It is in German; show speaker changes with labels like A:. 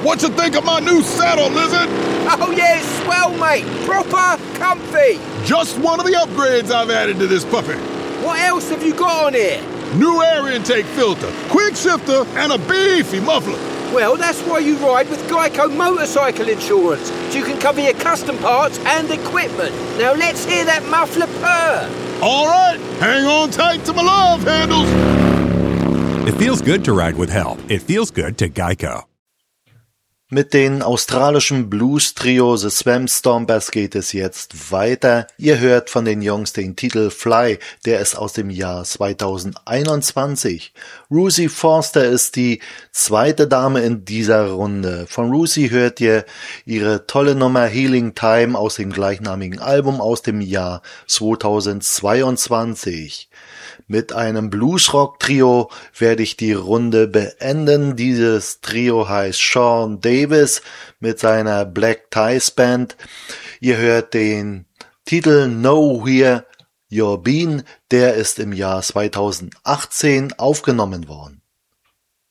A: What you think of my new saddle, Lizard?
B: Oh yeah, it's swell, mate. Proper comfy.
A: Just one of the upgrades I've added to this puppy.
B: What else have you got on here?
A: New air intake filter, quick shifter, and a beefy muffler.
B: Well, that's why you ride with Geico Motorcycle Insurance. So you can cover your custom parts and equipment. Now let's hear that muffler purr.
A: All right, hang on tight to my love handles.
C: It feels good to ride with help. It feels good to Geico.
D: Mit den australischen Blues-Trio The Swam Stompers geht es jetzt weiter. Ihr hört von den Jungs den Titel Fly, der ist aus dem Jahr 2021. Ruthie Forster ist die zweite Dame in dieser Runde. Von Ruthie hört ihr ihre tolle Nummer Healing Time aus dem gleichnamigen Album aus dem Jahr 2022. Mit einem Bluesrock-Trio werde ich die Runde beenden. Dieses Trio heißt Sean Davis mit seiner Black Ties Band. Ihr hört den Titel Know Where You're Been. Der ist im Jahr 2018 aufgenommen worden.